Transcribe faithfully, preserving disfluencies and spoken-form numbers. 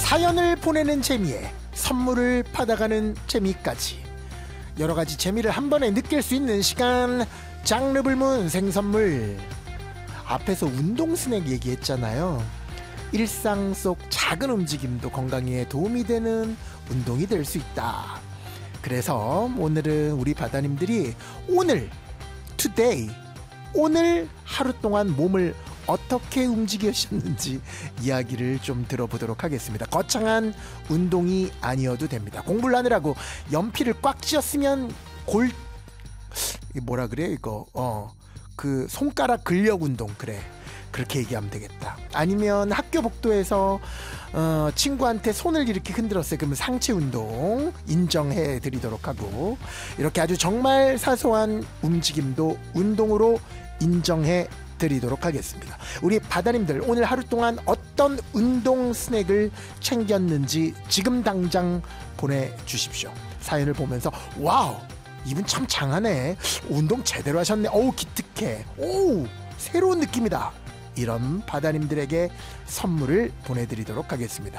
사연을 보내는 재미에 선물을 받아가는 재미까지 여러가지 재미를 한 번에 느낄 수 있는 시간, 장르 불문 생선물. 앞에서 운동 스낵 얘기했잖아요. 일상 속 작은 움직임도 건강에 도움이 되는 운동이 될 수 있다. 그래서 오늘은 우리 바다님들이 오늘 today 오늘 하루 동안 몸을 어떻게 움직이셨는지 이야기를 좀 들어보도록 하겠습니다. 거창한 운동이 아니어도 됩니다. 공부를 하느라고 연필을 꽉 쥐었으면 골 뭐라 그래 이거 어 그 손가락 근력 운동, 그래 그렇게 얘기하면 되겠다. 아니면 학교 복도에서 어, 친구한테 손을 이렇게 흔들었어요. 그러면 상체 운동 인정해 드리도록 하고, 이렇게 아주 정말 사소한 움직임도 운동으로 인정해 드리도록 하겠습니다. 우리 바다님들 오늘 하루 동안 어떤 운동 스낵을 챙겼는지 지금 당장 보내주십시오. 사연을 보면서 와우, 이분 참 장하네, 운동 제대로 하셨네, 어우 기특해, 오우 새로운 느낌이다, 이런 바다님들에게 선물을 보내드리도록 하겠습니다.